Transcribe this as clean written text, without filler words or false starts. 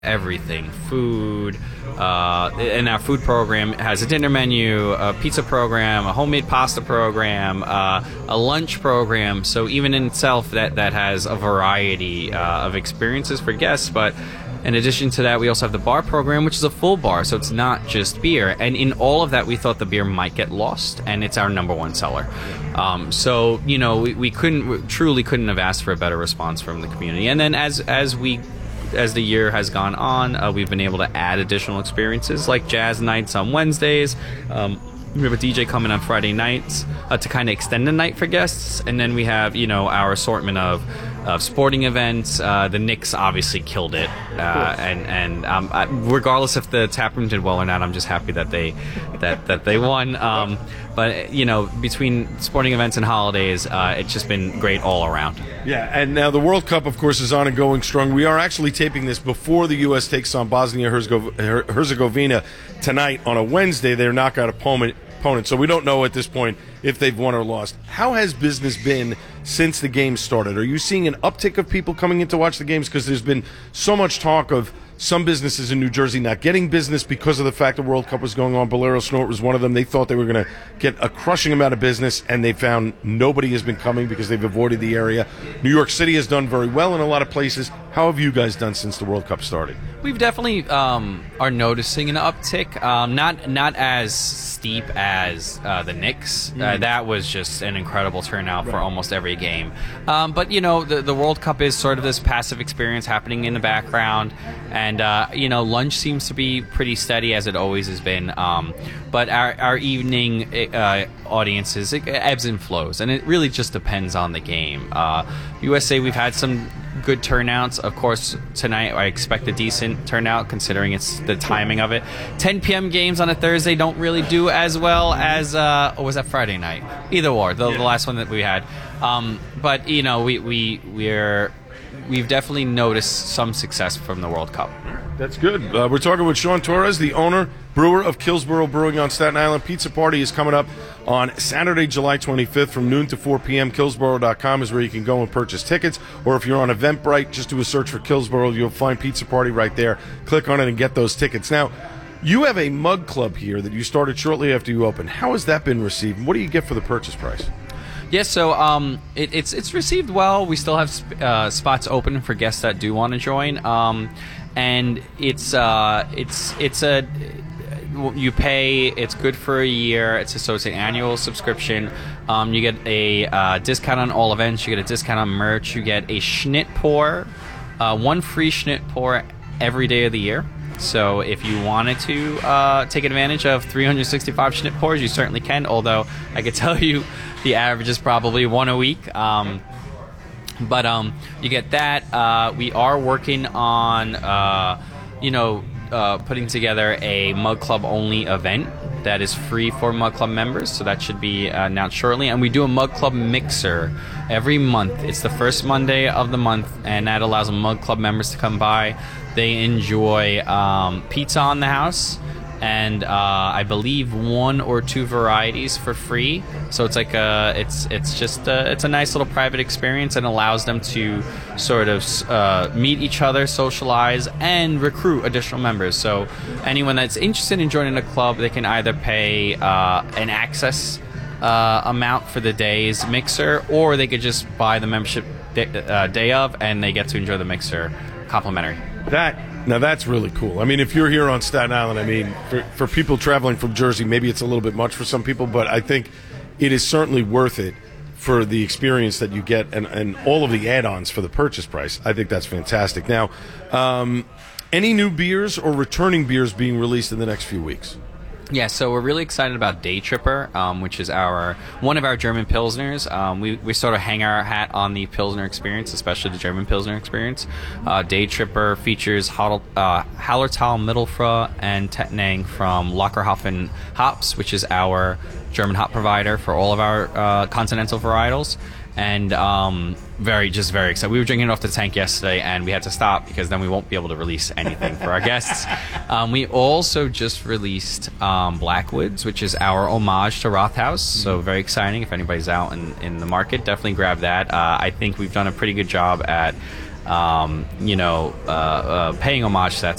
everything, food, and our food program has a dinner menu, a pizza program, a homemade pasta program, a lunch program. So even in itself, that has a variety of experiences for guests. But in addition to that, we also have the bar program, which is a full bar, so it's not just beer. And in all of that, we thought the beer might get lost, and it's our number one seller. So we truly couldn't have asked for a better response from the community. And then as the year has gone on, we've been able to add additional experiences like jazz nights on Wednesdays. We have a DJ coming on Friday nights to kind of extend the night for guests. And then we have, our assortment of sporting events. The Knicks obviously killed it. And regardless if the taproom did well or not, I'm just happy that they won. But between sporting events and holidays, it's just been great all around. Yeah, and now the World Cup, of course, is on and going strong. We are actually taping this before the U.S. takes on Bosnia-Herzegovina tonight on a Wednesday. Their knockout opponent, so we don't know at this point if they've won or lost. How has business been since the game started? Are you seeing an uptick of people coming in to watch the games? Because there's been so much talk of some businesses in New Jersey not getting business because of the fact the World Cup was going on. Bolero Snort was one of them. They thought they were going to get a crushing amount of business, and they found nobody has been coming because they've avoided the area. New York City has done very well in a lot of places. How have you guys done since the World Cup started? We've definitely are noticing an uptick. Not as steep as the Knicks. That was just an incredible turnout for almost every game. But the World Cup is sort of this passive experience happening in the background, and lunch seems to be pretty steady as it always has been. But our evening audiences, it ebbs and flows, and it really just depends on the game. USA, we've had some good turnouts. Of course, tonight I expect a decent turnout considering it's the timing of it. 10 p.m. games on a Thursday don't really do as well as, or was that Friday night? Either or, the last one that we had. But, we've definitely noticed some success from the World Cup. That's good. We're talking with Sean Torres, the owner, brewer of Killsborough Brewing on Staten Island. Pizza Party is coming up on Saturday, July 25th from noon to 4 p.m. Killsborough.com is where you can go and purchase tickets. Or if you're on Eventbrite, just do a search for Killsborough. You'll find Pizza Party right there. Click on it and get those tickets. Now, you have a mug club here that you started shortly after you opened. How has that been received? What do you get for the purchase price? Yes, so it's received well. We still have spots open for guests that do want to join. And it's you pay. It's good for a year. So it's an annual subscription. You get a discount on all events. You get a discount on merch. You get a Schnitt pour, one free Schnitt pour every day of the year. So if you wanted to take advantage of 365 Schnitt pours, you certainly can. Although I could tell you, the average is probably one a week. But you get that. We are working on, putting together a Mug Club only event that is free for Mug Club members. So that should be announced shortly. And we do a Mug Club mixer every month. It's the first Monday of the month, and that allows Mug Club members to come by. They enjoy pizza on the house, and I believe 1 or 2 varieties for free. So it's like it's a nice little private experience, and allows them to sort of meet each other, socialize, and recruit additional members. So anyone that's interested in joining the club, they can either pay an access amount for the day's mixer, or they could just buy the membership day of, and they get to enjoy the mixer complimentary. Now that's really cool. I mean, if you're here on Staten Island, I mean, for people traveling from Jersey, maybe it's a little bit much for some people, but I think it is certainly worth it for the experience that you get and all of the add-ons for the purchase price. I think that's fantastic. Now, any new beers or returning beers being released in the next few weeks? Yeah, so we're really excited about Day Tripper, which is one of our German Pilsners. We sort of hang our hat on the Pilsner experience, especially the German Pilsner experience. Day Tripper features Hallertau Mittelfrüh and Tettnang from Lockerhoffen Hops, which is our German hop provider for all of our continental varietals. And very excited. We were drinking it off the tank yesterday, and we had to stop because then we won't be able to release anything for our guests. We also just released Blackwoods, which is our homage to Rothaus. So very exciting. If anybody's out in the market, definitely grab that. I think we've done a pretty good job at paying homage to that